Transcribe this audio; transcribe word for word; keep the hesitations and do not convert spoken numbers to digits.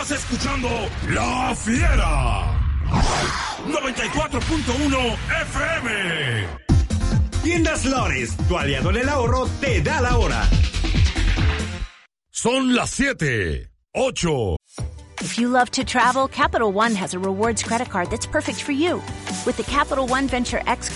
Estás escuchando La Fiera. noventa y cuatro punto uno F M. Tiendas Lores, tu aliado en el ahorro, te da la hora. Son las siete, ocho. If you love to travel, Capital One has a rewards credit card that's perfect for you. With the Capital One Venture X